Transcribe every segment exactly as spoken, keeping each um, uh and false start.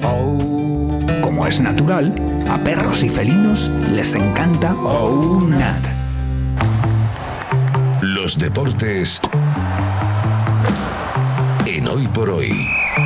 Oh. Como es natural, a perros y felinos les encanta OUNAT. Los deportes en Hoy por Hoy.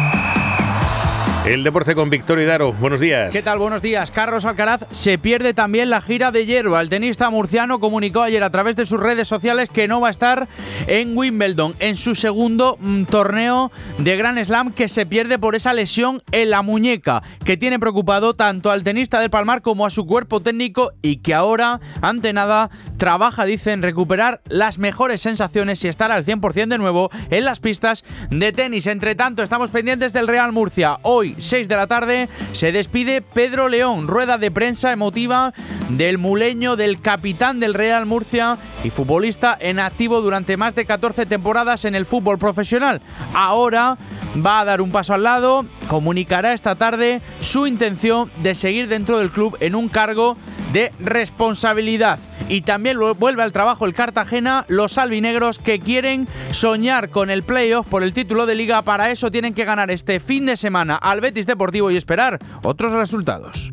El deporte con Victoria Daro. Buenos días. ¿Qué tal? Buenos días. Carlos Alcaraz se pierde también la gira de hierba. El tenista murciano comunicó ayer a través de sus redes sociales que no va a estar en Wimbledon, en su segundo mm, torneo de Grand Slam, que se pierde por esa lesión en la muñeca, que tiene preocupado tanto al tenista del Palmar como a su cuerpo técnico, y que ahora, ante nada, trabaja, dice, en recuperar las mejores sensaciones y estar al cien por ciento de nuevo en las pistas de tenis. Entre tanto, estamos pendientes del Real Murcia. Hoy, seis de la tarde, se despide Pedro León. Rueda de prensa emotiva del muleño, del capitán del Real Murcia y futbolista en activo durante más de catorce temporadas en el fútbol profesional. Ahora va a dar un paso al lado, comunicará esta tarde su intención de seguir dentro del club en un cargo de responsabilidad. Y también vuelve al trabajo el Cartagena, los albinegros, que quieren soñar con el playoff por el título de Liga. Para eso tienen que ganar este fin de semana al Betis Deportivo y esperar otros resultados.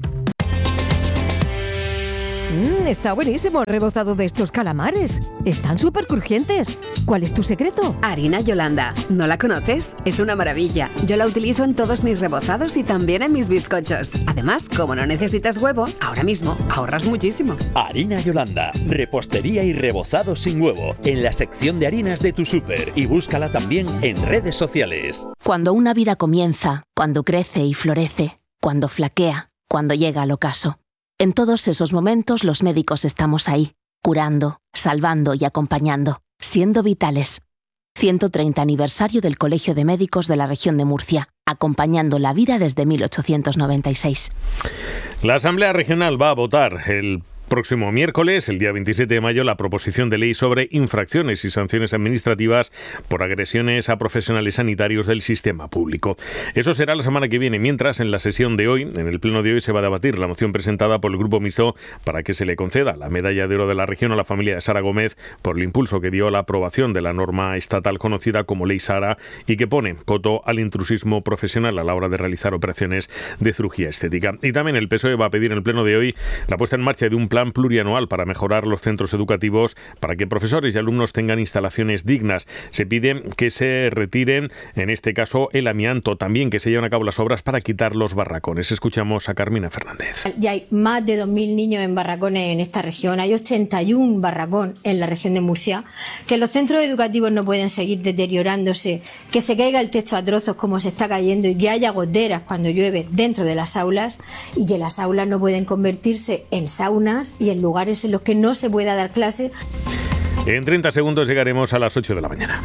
Mm, está buenísimo el rebozado de estos calamares. Están súper crujientes. ¿Cuál es tu secreto? Harina Yolanda. ¿No la conoces? Es una maravilla. Yo la utilizo en todos mis rebozados y también en mis bizcochos. Además, como no necesitas huevo, ahora mismo ahorras muchísimo. Harina Yolanda. Repostería y rebozado sin huevo. En la sección de harinas de tu súper. Y búscala también en redes sociales. Cuando una vida comienza, cuando crece y florece, cuando flaquea, cuando llega al ocaso. En todos esos momentos los médicos estamos ahí, curando, salvando y acompañando, siendo vitales. ciento treinta aniversario del Colegio de Médicos de la Región de Murcia, acompañando la vida desde mil ochocientos noventa y seis. La Asamblea Regional va a votar el próximo miércoles, el día veintisiete de mayo, la proposición de ley sobre infracciones y sanciones administrativas por agresiones a profesionales sanitarios del sistema público. Eso será la semana que viene, mientras en la sesión de hoy, en el pleno de hoy, se va a debatir la moción presentada por el Grupo Mixto para que se le conceda la medalla de oro de la región a la familia de Sara Gómez por el impulso que dio a la aprobación de la norma estatal conocida como Ley Sara y que pone coto al intrusismo profesional a la hora de realizar operaciones de cirugía estética. Y también el P S O E va a pedir en el pleno de hoy la puesta en marcha de un plan plurianual para mejorar los centros educativos para que profesores y alumnos tengan instalaciones dignas. Se pide que se retiren, en este caso, el amianto, también que se lleven a cabo las obras para quitar los barracones. Escuchamos a Carmina Fernández. Ya hay más de dos mil niños en barracones en esta región, hay ochenta y uno barracones en la región de Murcia, que los centros educativos no pueden seguir deteriorándose, que se caiga el techo a trozos como se está cayendo y que haya goteras cuando llueve dentro de las aulas, y que las aulas no pueden convertirse en saunas y en lugares en los que no se pueda dar clase. En treinta segundos llegaremos a las ocho de la mañana.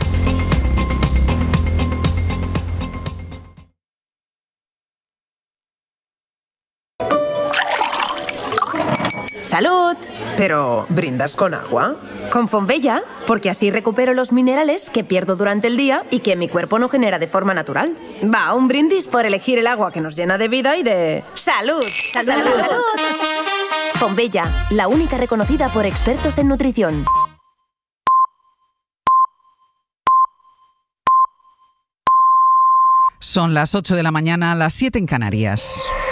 ¡Salud! Pero, ¿brindas con agua? Con Fonbella, porque así recupero los minerales que pierdo durante el día y que mi cuerpo no genera de forma natural. Va, un brindis por elegir el agua que nos llena de vida y de... ¡Salud! ¡Salud! ¡Salud! ¡Salud! Fonbella, la única reconocida por expertos en nutrición. Son las ocho de la mañana, las siete en Canarias.